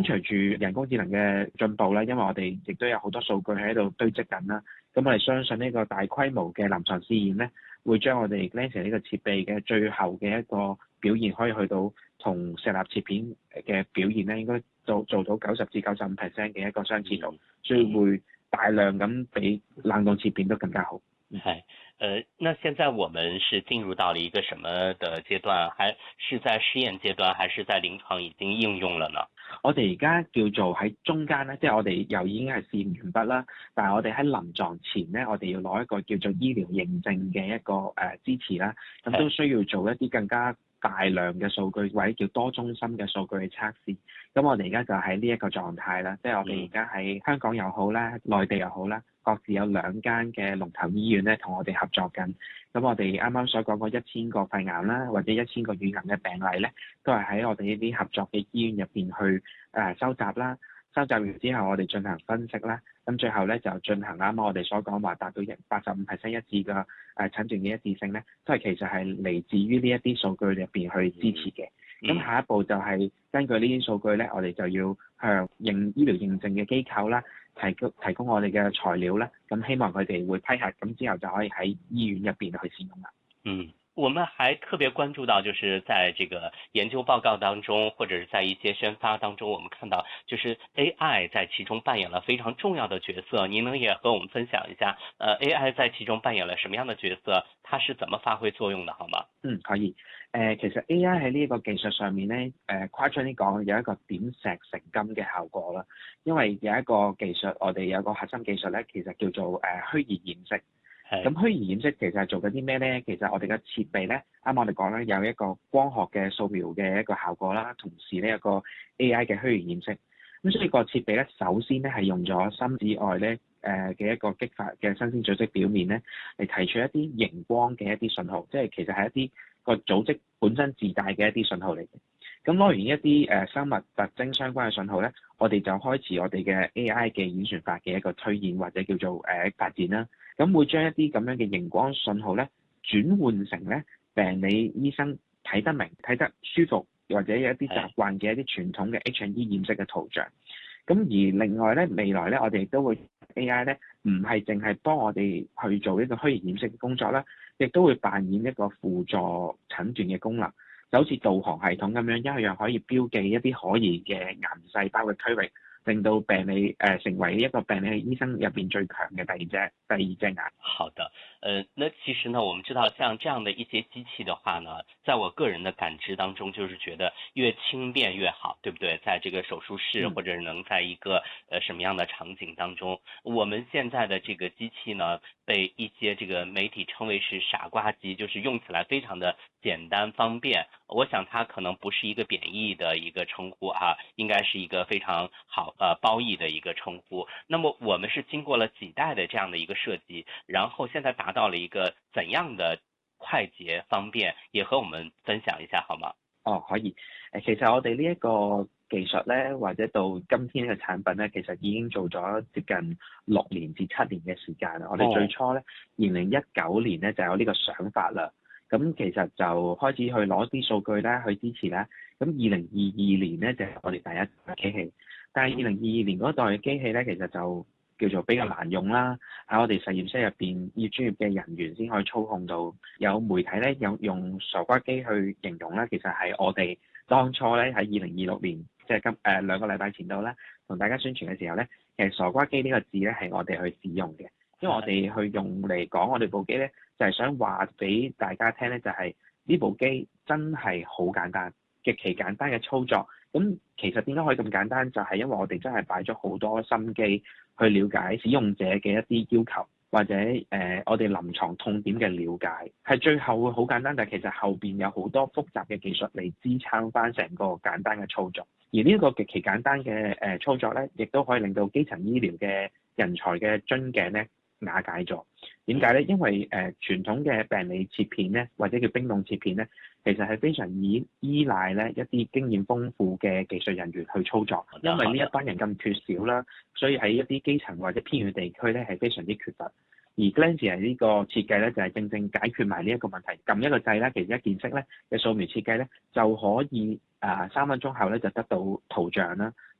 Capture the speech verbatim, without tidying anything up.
咁隨住人工智能嘅進步咧，因為我哋亦都有好多數據喺度堆積緊啦，咁我哋相信呢個大規模嘅臨床試驗咧，會將我哋 Glanzia 呢個設備嘅最後嘅一個表現可以去到同石蠟切片嘅表現咧，應該做做到九十至九十五 percent 嘅一個相似度，嗯、所以會大量咁比冷凍切片都更加好。 係，呃，那現在我們是進入到了一個什麼的階段？還是在試驗階段，還是在臨床已經應用了呢？ 我哋而家叫做喺中間咧，即係我哋又已經係試驗完畢啦，但係我哋喺臨床前咧，我哋要攞一個叫做醫療認證嘅一個誒、呃、支持啦，咁都需要做一啲更加大量嘅數據或者叫多中心嘅數據去測試。咁我哋而家就喺呢一個狀態啦，即係我哋而家喺香港又好啦，內地又好啦，各自有兩間嘅龍頭醫院咧同我哋合作緊。咁我哋啱啱所講過一千個肺癌啦，或者一千個乳癌嘅病例咧，都係喺我哋呢啲合作嘅醫院入邊去誒、呃、收集啦。收集完之後，我哋進行分析啦。咁最後咧就進行啱啱我哋所講話達到一八十五 percent 一致嘅誒診斷嘅一致性咧，都係其實係嚟自於呢一啲數據入邊去支持嘅。咁、嗯、下一步就係根據呢啲數據咧，我哋就要向認醫療認證嘅機構啦，提供提供我哋嘅材料啦。咁希望佢哋會批核，咁之後就可以喺醫院入邊去使用啦。 嗯。我們還特別關注到，就是在這個研究報告當中，或者是在一些宣發當中，我們看到就是 A I 在其中扮演了非常重要的角色。您能也和我們分享一下，呃 A I 在其中扮演了什麼樣的角色？它是怎麼發揮作用的，好嗎？ 嗯，可以。誒、呃，其實 A I 喺呢一個技術上面咧，誒、呃、誇張啲講，有一個點石成金嘅效果啦。因為有一個技術，我哋有一個核心技術咧，其實叫做誒、呃、虛擬染色。咁虛擬染色其實係做緊啲咩咧？其實我哋嘅設備咧，啱啱我哋講咧有一個光學嘅掃描嘅一個效果啦，同時呢一個 A I 嘅虛擬染色。咁所以個設備咧，首先咧係用咗深紫外咧誒嘅一個激發嘅新鮮組織表面咧，嚟提取一啲熒光嘅一啲信號，即係其實係一啲個組織本身自帶嘅一啲信號嚟嘅。咁攞完一啲誒生物特徵相關嘅信號咧，我哋就開始我哋嘅 A I 嘅演算法嘅一個推演或者叫做誒、呃、發展啦。咁會將一啲咁樣嘅熒光信號咧轉換成咧病理醫生睇得明、睇得舒服，或者有一啲習慣嘅一啲傳統嘅 H and E 染色嘅圖像。咁而另外咧，未來咧，我哋都會 A I 咧，唔係淨係幫我哋去做一個虛擬染色嘅工作啦，亦都會扮演一個輔助診斷嘅功能，就好似導航系統咁樣，一樣可以標記一啲可疑嘅癌細胞嘅區域，令到病理誒、呃、成為一個病理醫生入邊最強嘅第二隻第二隻牙。 好的，呃，那其實呢，我們知道像這樣的一些機器的話呢，在我個人的感知當中，就是覺得越輕便越好，對不對？在這個手術室或者能在一個呃什麼樣的場景當中，我們現在的這個機器呢，被一些這個媒體稱為是傻瓜機，就是用起來非常的簡單方便。我想它可能不是一個貶義的一個稱呼啊，應該是一個非常好呃褒義的一個稱呼。那麼我們是經過了幾代的這樣的一個設計，然後現在達到了一個怎樣的快捷方便，也和我們分享一下好嗎？ 哦，可以。誒，其實我哋呢一個技術咧，或者到今天呢個產品咧，其實已經做咗接近六年至七年嘅時間啦。我哋最初咧，二零一九年咧就有呢個想法啦。咁其實就開始去攞啲數據咧去支持啦。咁二零二二年咧就係我哋第一台機器，但係二零二二年嗰代機器咧，其實就叫做比較難用啦。喺我哋實驗室入邊，要專業嘅人員先可以操控到。有媒體咧有用傻瓜機去形容咧，其實係我哋當初咧喺二零二六年，即係今誒兩個禮拜前度咧，同大家宣傳嘅時候咧，其實傻瓜機呢個字咧係我哋去使用嘅，因為我哋去用嚟講我哋部機咧，就係想話俾大家聽咧，就係呢部機真係好簡單，極其簡單嘅操作。咁其實點解可以咁簡單？就係因為我哋真係擺咗好多心機去了解使用者嘅一啲要求，或者誒、呃、我哋臨床痛點嘅了解，係最後會好簡單，但係其實後邊有好多複雜嘅技術嚟支撐翻成個簡單嘅操作。而呢個極其簡單嘅誒操作咧，亦都可以令到基層醫療嘅人才嘅樽頸咧瓦解咗。點解咧？因為誒、呃、傳統嘅病理切片咧，或者叫冰凍切片咧，其實係非常依依賴咧一啲經驗豐富嘅技術人員去操作。因為呢一班人咁缺少啦，所以喺一啲基層或者偏遠地區咧係非常之缺乏。而 Glanzia 呢個設計咧就係正正解決埋呢一個問題。撳一個掣咧，其實一件式咧嘅掃描設計咧就可以啊三分鐘後咧就得到圖像啦。